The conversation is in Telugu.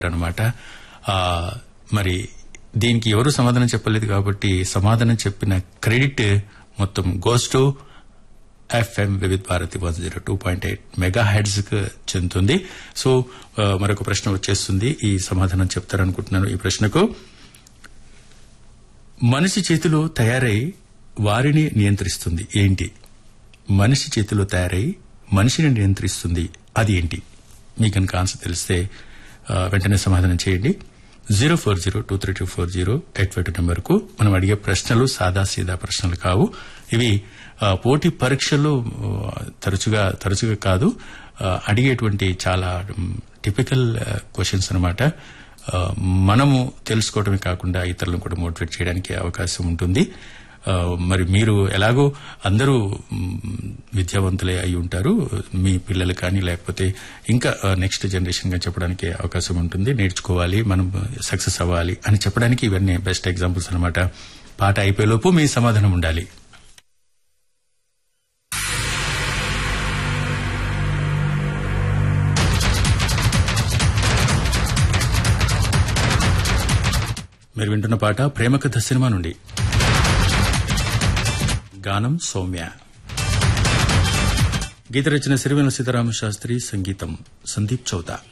అనమాట. మరి దీనికి ఎవరు సమాధానం చెప్పలేదు కాబట్టి సమాధానం చెప్పిన క్రెడిట్ మొత్తం గోస్ టు ఎఫ్ఎం వివిధ భారతి 102.8 మెగా హెడ్స్ కు చెందుతుంది. సో మరొక ప్రశ్న వచ్చేస్తుంది. ఈ సమాధానం చెప్తారనుకుంటున్నాను ఈ ప్రశ్నకు. మనిషి చేతిలో తయారై వారిని నియంత్రిస్తుంది ఏంటి? మనిషి చేతిలో తయారై మనిషిని నియంత్రిస్తుంది అది ఏంటి? మీకు కనుక ఆన్సర్ తెలిస్తే వెంటనే సమాధానం చేయండి. 0402324085 నెంబర్కు. మనం అడిగే ప్రశ్నలు సాదా సీదా ప్రశ్నలు కావు. ఇవి పోటీ పరీక్షల్లో తరచుగా కాదు, అడిగేటువంటి చాలా టిపికల్ క్వశ్చన్స్ అనమాట. మనము తెలుసుకోవడమే కాకుండా ఇతరులను కూడా మోటివేట్ చేయడానికి అవకాశం ఉంటుంది. మరి మీరు ఎలాగో అందరూ విద్యావంతులే అయి ఉంటారు. మీ పిల్లలు కానీ లేకపోతే ఇంకా నెక్స్ట్ జనరేషన్ గా చెప్పడానికి అవకాశం ఉంటుంది. నేర్చుకోవాలి, మనం సక్సెస్ అవ్వాలి అని చెప్పడానికి ఇవన్నీ బెస్ట్ ఎగ్జాంపుల్స్ అనమాట. పాట అయిపోయేలోపు మీ సమాధానం ఉండాలి. మీరు వింటున్న పాట ప్రేమ కథ సినిమా నుండి. గానం సౌమ్య, గీత రచన సిరివెన్నెల సీతారామ శాస్త్రి, సంగీతం సందీప్ చౌతా.